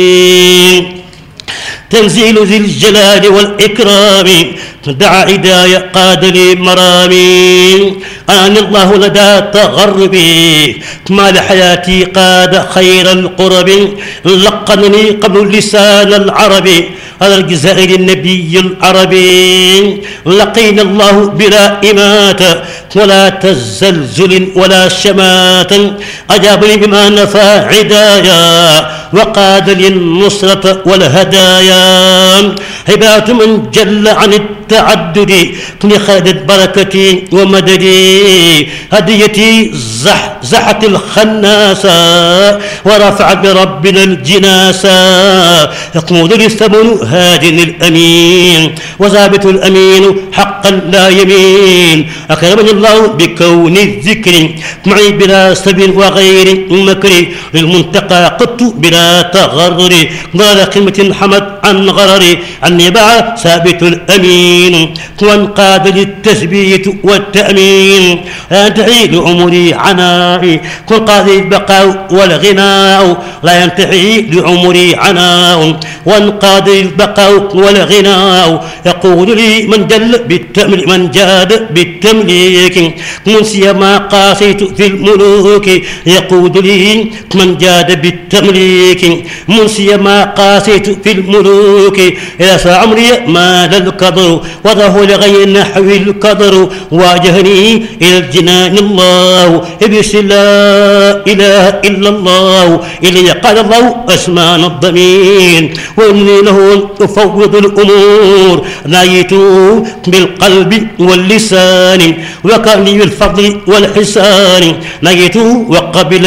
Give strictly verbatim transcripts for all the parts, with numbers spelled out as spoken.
تنزيل ذي الجلال والإكرام دعا هداية قاد لي مرامي أنا الله لدى تغربي ما لحياتي قاد خير القرب لقنني قبل لسان العربي على الجزائر النبي العربي لقينا الله بلا إماتة ولا تزلزل ولا شمات أجابني بما نفى عدايا وقاد لي النصرة والهدايا هبات من جل عن التعدد لخالد بركتي ومددي هديتي زح زحت الخناسة ورفعت بربنا الجناسة يقود لي الثمن هاد الأمين وثابت الأمين حقا لا يمين أكرمني الله بكون الذكر معي بلا سب وغير مكر للمنتقى قدت بلا تغرر ضال قمة حمد عن غرر عني باع ثابت الأمين وانقاد للتثبيت والتأمين لا ينتهي لعمري عنائي كل قاضي البقاء والغناء لا ينتهي لعمري عناء وانقاد البقاء والغناء يقول لي من جل بالتمليك من جاد بالتمليك منسي ما قاسيت في الملوك يقول لي من جاد بالتمليك منسي ما قاسيت في الملوك إلى عمري مال القدر وضعه لغير نحو القدر واجهني إلى الجنان الله بس لا إله إلا الله إلي قال الله أسمان الضمير وإني له أفوض الأمور نايت بالقلب واللسان وكان لي الفضل والحسان نايت وقبل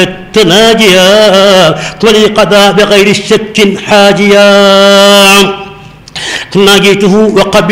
التناجيا ولي قضى بغير الشك حاجيا ناجيته وقبل